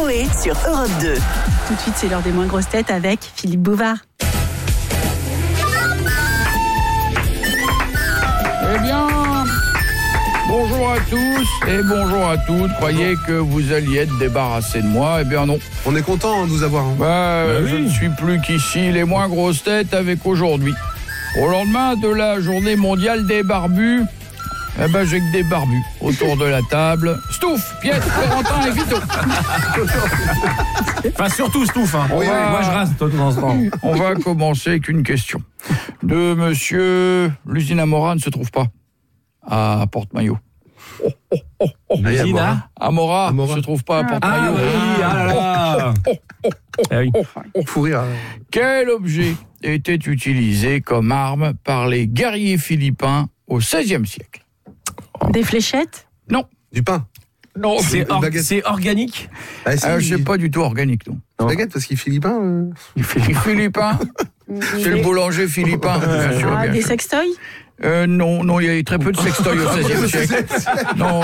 Coé sur Europe 2. Tout de suite, c'est l'heure des moins grosses têtes avec Philippe Bouvard. Eh bien, bonjour à tous et bonjour à toutes. Croyez que vous alliez être débarrassés de moi? Eh bien non. On est content de vous avoir. Je ne suis plus qu'ici les moins grosses têtes avec aujourd'hui. Au lendemain de la journée mondiale des barbus, j'ai que des barbus autour de la table. Stouff, Piet, Corentin et Vito. Enfin, surtout Stouff. Moi, je rase toi de temps en temps. On va commencer avec une question. De monsieur, l'usine Amora ne se trouve pas à Porte-Maillot. L'usine Amora ne se trouve pas à Porte-Maillot. Fou rire. Quel objet était utilisé comme arme par les guerriers philippins au XVIe siècle? Des fléchettes? Non. Du pain. Non, C'est organique. c'est pas du tout organique, non. Baguette, parce qu'il est philippin. Philippin. C'est le boulanger philippin, bien sûr. Des sextoys? Non, il y a eu très peu de sextoys au XVIe siècle. Non.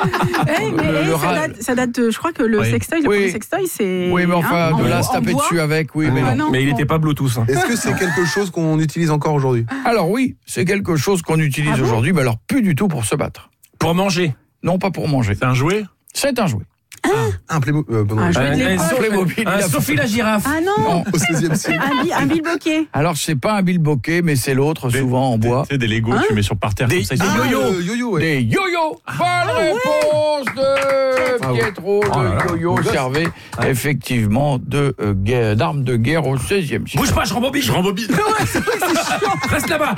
Ça date de, je crois que le sextoy, le premier sextoy, c'est... Oui, mais enfin, de là, se taper dessus avec, oui, mais non. Mais il n'était pas Bluetooth. Est-ce que c'est quelque chose qu'on utilise encore aujourd'hui? Alors oui, c'est quelque chose qu'on utilise aujourd'hui, mais alors plus du tout pour se battre. Pour manger. Non, pas pour manger. C'est un jouet? C'est un jouet. Un Playmobil. Un jouet de l'époque. Playmobil. Sophie la girafe. Ah non, Au 16e siècle. un bilboquet. Alors, c'est pas un bilboquet, mais c'est l'autre, souvent en bois. C'est des Legos que tu mets sur par terre. Des comme ça, yo-yo. Yo-yo, ouais. Des yo-yo. Bonne réponse de Pietro. Le yo-yo servait effectivement d'arme de guerre au XVIe siècle. Bouge pas, je rembobine. Reste là-bas.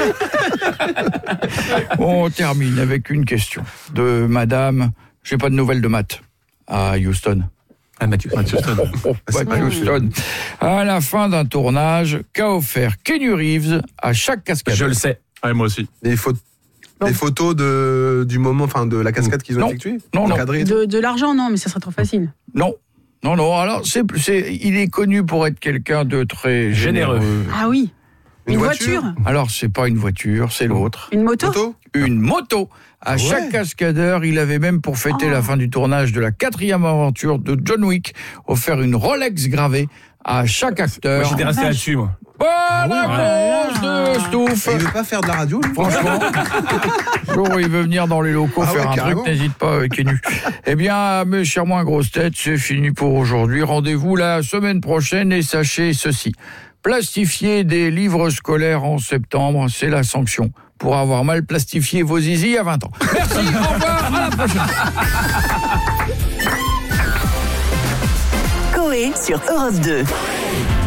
On termine avec une question de madame, j'ai pas de nouvelles de maths, à Houston. Mathieu. Houston. À la fin d'un tournage, qu'a offert Keanu Reeves à chaque cascade? Je le sais. Ouais, moi aussi. Des photos du moment, enfin de la cascade qu'ils ont effectuée. Non. De l'argent, non, mais ça serait trop facile. Non. Alors, il est connu pour être quelqu'un de très généreux. Ah oui. Une voiture? Alors, c'est pas une voiture, c'est l'autre. Une moto? Une moto. À chaque cascadeur, il avait même, pour fêter la fin du tournage de la 4e aventure de John Wick, offert une Rolex gravée à chaque acteur. Moi, j'étais resté là-dessus, moi. Bonne réponse de Stouff. Il veut pas faire de la radio, lui. Franchement, jour où il veut venir dans les locaux faire un carrément. truc, n'hésite pas, Keanu. Eh bien, mes chers moins grosses têtes, c'est fini pour aujourd'hui. Rendez-vous la semaine prochaine et sachez ceci. Plastifier des livres scolaires en septembre, c'est la sanction pour avoir mal plastifié vos zizi à 20 ans. Merci, au revoir, à la prochaine. Coé sur Europe 2.